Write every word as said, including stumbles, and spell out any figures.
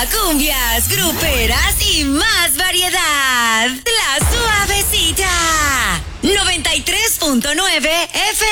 cumbias, gruperas y más variedad. La Suavecita. noventa y tres punto nueve F